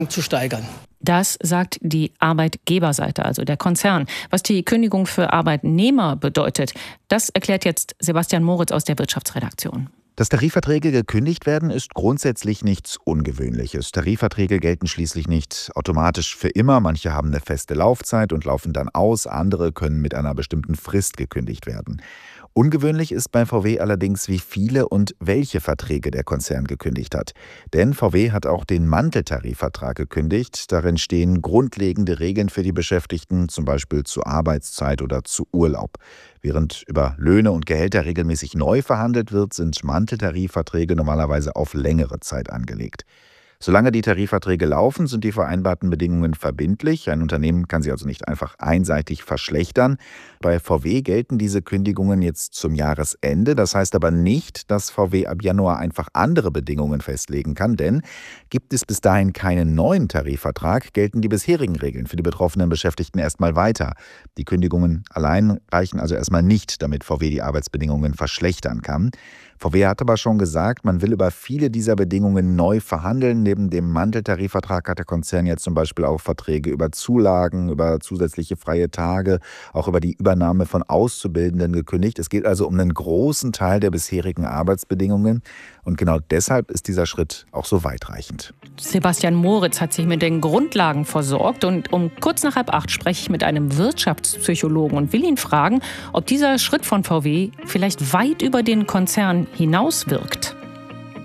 zu steigern. Das sagt die Arbeitgeberseite, also der Konzern. Was die Kündigung für Arbeitnehmer bedeutet, das erklärt jetzt Sebastian Moritz aus der Wirtschaftsredaktion. Dass Tarifverträge gekündigt werden, ist grundsätzlich nichts Ungewöhnliches. Tarifverträge gelten schließlich nicht automatisch für immer. Manche haben eine feste Laufzeit und laufen dann aus. Andere können mit einer bestimmten Frist gekündigt werden. Ungewöhnlich ist bei VW allerdings, wie viele und welche Verträge der Konzern gekündigt hat. Denn VW hat auch den Manteltarifvertrag gekündigt. Darin stehen grundlegende Regeln für die Beschäftigten, zum Beispiel zu Arbeitszeit oder zu Urlaub. Während über Löhne und Gehälter regelmäßig neu verhandelt wird, sind Manteltarifverträge normalerweise auf längere Zeit angelegt. Solange die Tarifverträge laufen, sind die vereinbarten Bedingungen verbindlich. Ein Unternehmen kann sie also nicht einfach einseitig verschlechtern. Bei VW gelten diese Kündigungen jetzt zum Jahresende. Das heißt aber nicht, dass VW ab Januar einfach andere Bedingungen festlegen kann. Denn gibt es bis dahin keinen neuen Tarifvertrag, gelten die bisherigen Regeln für die betroffenen Beschäftigten erstmal weiter. Die Kündigungen allein reichen also erstmal nicht, damit VW die Arbeitsbedingungen verschlechtern kann. VW hat aber schon gesagt, man will über viele dieser Bedingungen neu verhandeln. Neben dem Manteltarifvertrag hat der Konzern jetzt zum Beispiel auch Verträge über Zulagen, über zusätzliche freie Tage, auch über die Übernahme von Auszubildenden gekündigt. Es geht also um einen großen Teil der bisherigen Arbeitsbedingungen. Und genau deshalb ist dieser Schritt auch so weitreichend. Sebastian Moritz hat sich mit den Grundlagen versorgt. Und um kurz nach 7:30 spreche ich mit einem Wirtschaftspsychologen und will ihn fragen, ob dieser Schritt von VW vielleicht weit über den Konzern hinaus wirkt.